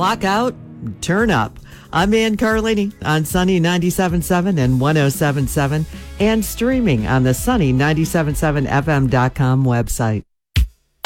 clock out, turn up. I'm Ann Carlini on Sunny 97.7 and 107.7 and streaming on the Sunny 97.7fm.com website.